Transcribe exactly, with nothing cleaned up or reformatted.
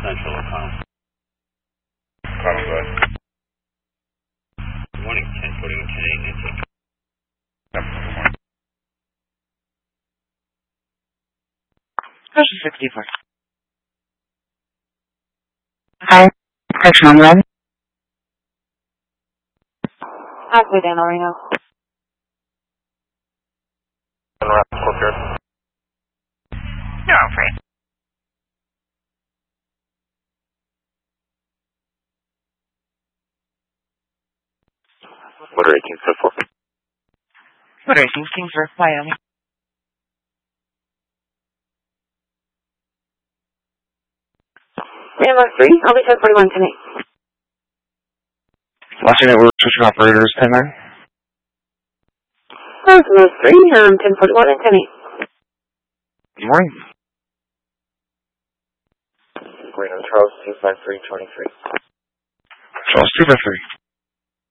Central O'Connell. O'Connell, go ahead. Good morning, ten forty-one, ten eight, Nancy. Yep, good morning. Question sixty-four. Hi, Section on red. Halfway down, Reno. No, I'm free. Motor eighteen, so forth. Motor eighteen, Kingsburg, Wyoming. Rambo three, I'll be ten forty-one, ten eight. Last network switching operators, ten nine. Rambo three, um, ten forty-one and ten eight. Good morning. Reno, Charles, two five three, twenty-three. Charles, two five three.